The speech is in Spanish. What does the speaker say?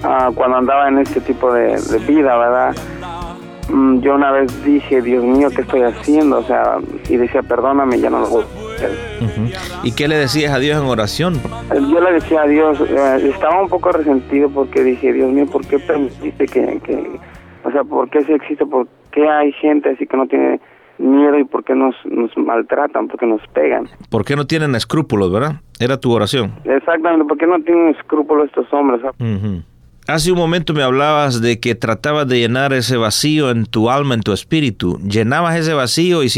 cuando andaba en este tipo de vida, ¿verdad? Yo una vez dije, Dios mío, ¿qué estoy haciendo? O sea, y decía, perdóname, ya no lo voy a hacer. ¿Y qué le decías a Dios en oración? Yo le decía a Dios, estaba un poco resentido porque dije, Dios mío, ¿por qué permitiste o sea, por qué si existe, por qué hay gente así que no tiene miedo y por qué nos maltratan, por qué nos pegan? ¿Por qué no tienen escrúpulos, verdad? Era tu oración. Exactamente, ¿por qué no tienen escrúpulos estos hombres? Hace un momento me hablabas de que tratabas de llenar ese vacío en tu alma, en tu espíritu. ¿Llenabas ese vacío y